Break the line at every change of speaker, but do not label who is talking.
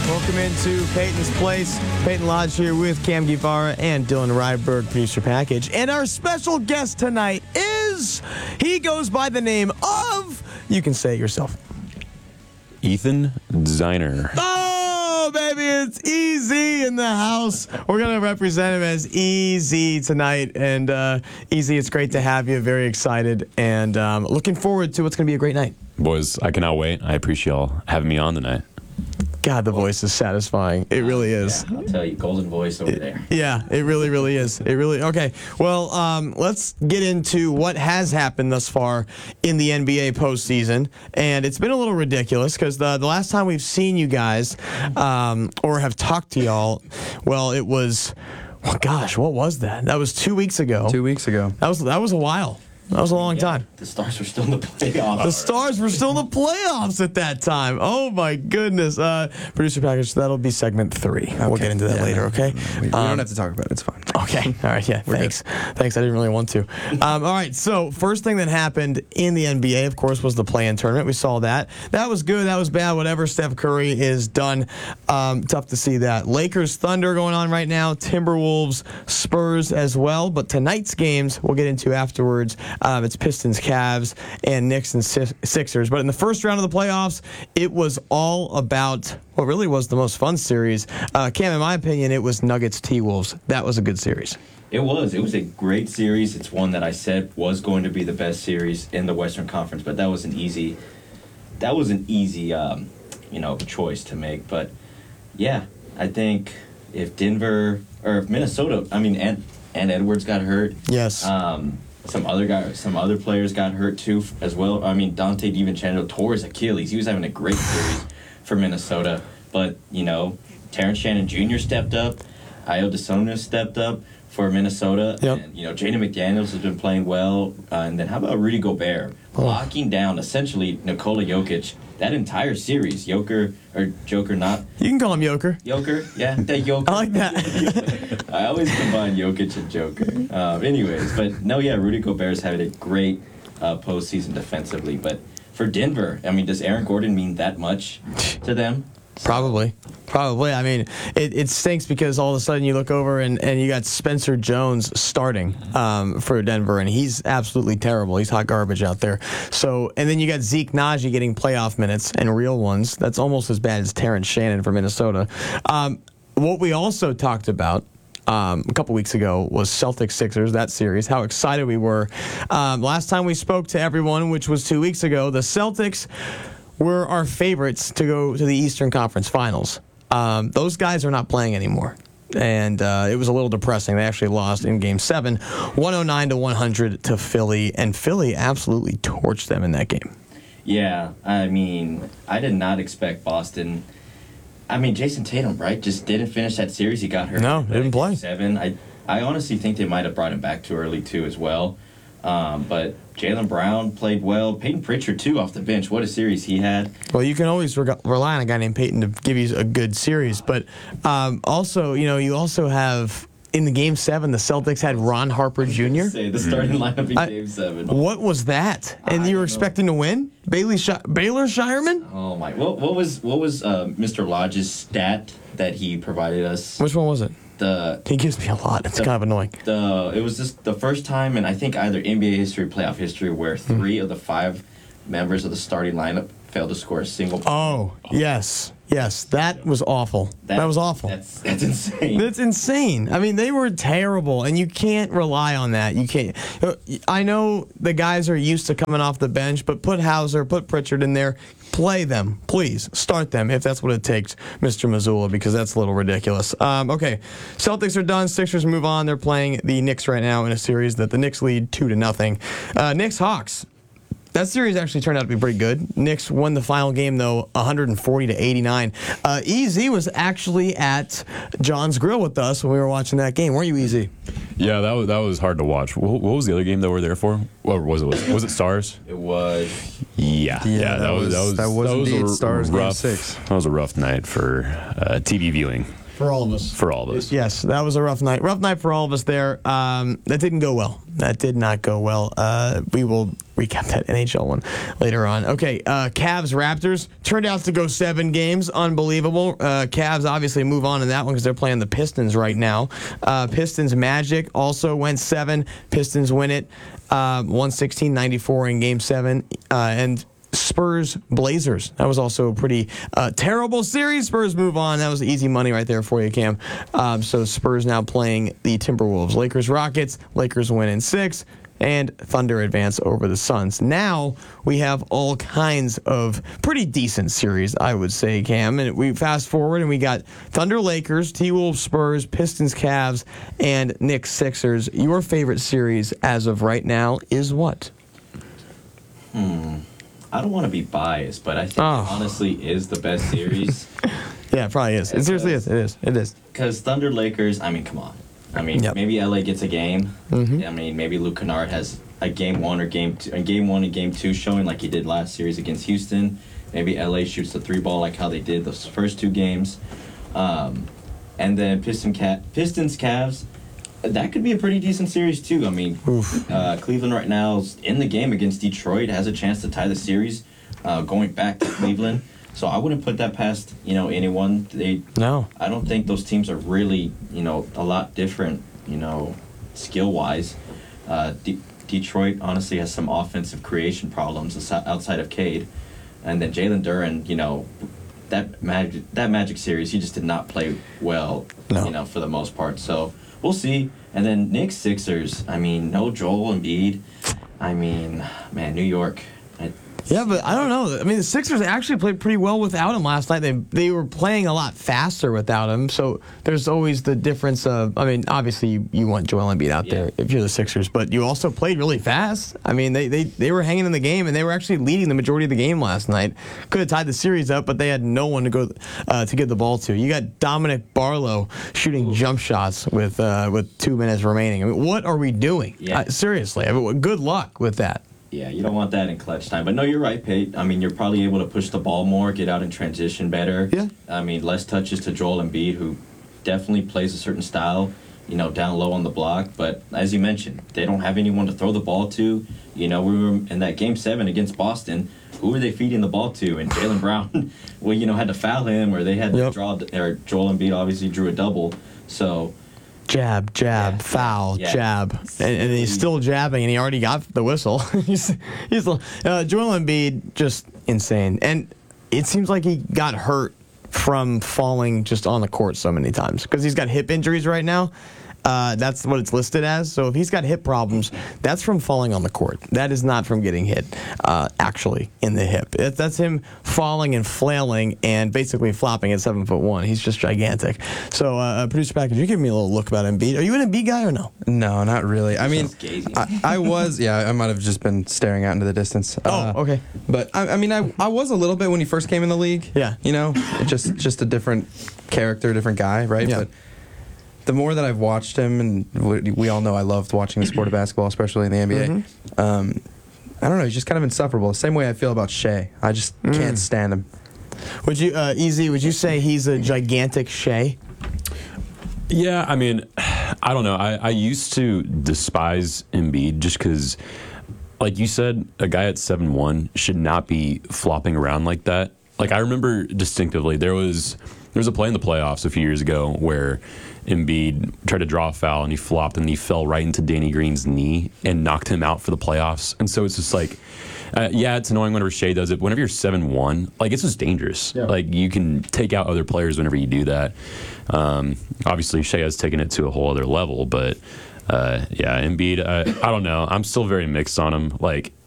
Welcome into Peyton's Place. Peyton Lodge here with Cam Guevara and Dylan Ryberg, producer package. And our special guest tonight is, he goes by the name of, you can say it yourself,
Ethan Ziner.
Oh, baby, it's Easy in the house. We're going to represent him as Easy tonight. And Easy, it's great to have you. Very excited and looking forward to what's going to be a great night.
Boys, I cannot wait. I appreciate y'all having me on tonight.
God, the voice is satisfying. It really is.
Yeah, I'll tell you, golden voice over there.
Yeah, it really, really is. It really, okay. Well, let's get into what has happened thus far in the NBA postseason. And it's been a little ridiculous because the last time we've seen you guys or have talked to y'all, well, it was, well, gosh, what was that? That was 2 weeks ago.
2 weeks ago.
That was a while. That was a long time.
The Stars were still in the playoffs.
The Stars were still in the playoffs at that time. Oh, my goodness. Producer package, that'll be segment 3. Okay. We'll get into that later, okay?
We don't have to talk about it. It's fine.
Okay. All right. Yeah. Thanks. Thanks. I didn't really want to. All right. So first thing that happened in the NBA, of course, was the play-in tournament. We saw that. That was good. That was bad. Whatever. Steph Curry is done. Tough to see that. Lakers, Thunder going on right now. Timberwolves, Spurs as well. But tonight's games we'll get into afterwards. It's Pistons, Cavs, and Knicks and Sixers. But in the first round of the playoffs, it was all about what really was the most fun series. Cam, in my opinion, it was Nuggets T-Wolves. That was a good series.
It was a great series. It's one that I said was going to be the best series in the Western Conference, but that was an easy choice to make. But yeah, I think if Denver or if Minnesota, and Edwards got hurt.
Yes.
Some other players got hurt too as well. Dante DiVincenzo tore his Achilles. He was having a great series for Minnesota, but Terrence Shannon Jr. stepped up. Ayo Dosunmu stepped up for Minnesota.
Yep.
And Jaden McDaniels has been playing well. And then how about Rudy Gobert locking down essentially Nikola Jokic that entire series? Joker, not.
You can call him Joker.
Joker, yeah, that Joker.
I like that.
I always combine Jokic and Joker. Rudy Gobert's having a great postseason defensively. But for Denver, does Aaron Gordon mean that much to them?
Probably. It stinks because all of a sudden you look over and you got Spencer Jones starting for Denver, and he's absolutely terrible. He's hot garbage out there. So, and then you got Zeke Naji getting playoff minutes and real ones. That's almost as bad as Terrence Shannon for Minnesota. What we also talked about a couple weeks ago was Celtics-Sixers, that series, how excited we were. Last time we spoke to everyone, which was 2 weeks ago, the Celtics were our favorites to go to the Eastern Conference Finals. Those guys are not playing anymore. And it was a little depressing. They actually lost in Game 7, 109-100 to Philly. And Philly absolutely torched them in that game.
Yeah, I did not expect Boston. Jason Tatum, right, just didn't finish that series. He got hurt.
No, didn't play.
7. I honestly think they might have brought him back too early, too, as well. But Jaylen Brown played well. Peyton Pritchard, too, off the bench. What a series he had.
Well, you can always rely on a guy named Peyton to give you a good series. But also, you also have, in the Game 7, the Celtics had Ron Harper Jr.
The starting lineup in Game 7.
What was that? And you were expecting to win? Baylor Shireman?
Oh, my. What was Mr. Lodge's stat that he provided us?
Which one was it? He gives me a lot. It's kind of annoying.
It was just the first time in, I think, either NBA history or playoff history where 3 of the 5 members of the starting lineup failed to score a single point.
Oh, yes. Yes, that was awful. That was awful.
That's insane.
That's insane. They were terrible, and you can't rely on that. You can't. I know the guys are used to coming off the bench, but put Hauser, put Pritchard in there. Play them, please. Start them if that's what it takes, Mr. Mazzulla, because that's a little ridiculous. Okay, Celtics are done. Sixers move on. They're playing the Knicks right now in a series that the Knicks lead 2-0. Knicks-Hawks. That series actually turned out to be pretty good. Knicks won the final game, though, 140-89. EZ was actually at John's Grill with us when we were watching that game. Weren't you, EZ?
Yeah, that was hard to watch. What was the other game that we're there for? What was it? Was it Stars?
It was.
Yeah, that was
indeed Stars
rough,
Game 6.
That was a rough night for TV viewing.
for all of us.
For all of us.
Yes, that was a rough night. Rough night for all of us there. That didn't go well. That did not go well. We will recap that NHL one later on. Okay, Cavs Raptors turned out to go 7 games. Unbelievable. Cavs obviously move on in that one because they're playing the Pistons right now. Pistons Magic also went 7. Pistons win it 116-94 in Game 7. And Spurs Blazers. That was also a pretty terrible series. Spurs move on. That was easy money right there for you, Cam. So Spurs now playing the Timberwolves. Lakers Rockets. Lakers win in 6. And Thunder advance over the Suns. Now we have all kinds of pretty decent series, I would say, Cam. And we fast forward and we got Thunder Lakers, T-Wolves Spurs, Pistons Cavs, and Knicks Sixers. Your favorite series as of right now is what?
I don't want to be biased, but I think it honestly is the best series.
Yeah, it probably is. It seriously is. It is.
Because Thunder Lakers, I mean, come on. I mean, maybe LA gets a game.
Mm-hmm.
I mean, maybe Luke Kennard has a game 1 or game 2, and game 1 and game 2 showing like he did last series against Houston. Maybe LA shoots the 3-ball like how they did those first 2 games. And then Pistons Cavs. That could be a pretty decent series, too. I mean, Cleveland right now is in the game against Detroit, has a chance to tie the series going back to Cleveland. So I wouldn't put that past, anyone.
No.
I don't think those teams are really, a lot different, skill-wise. Detroit honestly has some offensive creation problems outside of Cade. And then Jalen Duren, that Magic series, he just did not play well, for the most part. So we'll see. And then Knicks Sixers, I mean, no Joel Embiid. I mean, man, New York.
Yeah, but I don't know. I mean, the Sixers actually played pretty well without him last night. They were playing a lot faster without him. So there's always the difference of, I mean, obviously you want Joel Embiid out there if you're the Sixers, but you also played really fast. I mean, they were hanging in the game, and they were actually leading the majority of the game last night. Could have tied the series up, but they had no one to go to give the ball to. You got Dominic Barlow shooting jump shots with 2 minutes remaining. I mean, what are we doing?
Yeah.
Seriously, I mean, good luck with that.
Yeah, you don't want that in clutch time. But no, you're right, Pate. I mean, you're probably able to push the ball more, get out in transition better.
Yeah.
I mean, less touches to Joel Embiid, who definitely plays a certain style, down low on the block. But as you mentioned, they don't have anyone to throw the ball to. We were in that Game 7 against Boston. Who were they feeding the ball to? And Jaylen Brown, had to foul him, or they had to draw, or Joel Embiid obviously drew a double. So...
Jab, foul, jab. And he's still jabbing, and he already got the whistle. he's Joel Embiid, just insane. And it seems like he got hurt from falling just on the court so many times because he's got hip injuries right now. That's what it's listed as. So if he's got hip problems, that's from falling on the court. That is not from getting hit, actually, in the hip. That's him falling and flailing and basically flopping at 7'1". He's just gigantic. So, producer Pat, could you give me a little look about Embiid? Are you an Embiid guy or no?
No, not really. I mean, I was, I might have just been staring out into the distance.
Okay.
But, I mean, I was a little bit when he first came in the league.
Yeah.
Just a different character, different guy, right?
Yeah.
But the more that I've watched him, and we all know I loved watching the sport of basketball, especially in the NBA. I don't know, he's just kind of insufferable. The same way I feel about Shea. I just can't stand him.
Would you, Easy, would you say he's a gigantic Shea?
Yeah, I mean, I don't know. I used to despise Embiid just because, like you said, a guy at 7'1" should not be flopping around like that. Like, I remember distinctively, there was a play in the playoffs a few years ago where Embiid tried to draw a foul and he flopped and he fell right into Danny Green's knee and knocked him out for the playoffs. And so it's just like, it's annoying whenever Shea does it. But whenever you're 7'1", like, it's just dangerous. Yeah. Like, you can take out other players whenever you do that. Obviously, Shea has taken it to a whole other level, but Embiid, I don't know. I'm still very mixed on him. Like,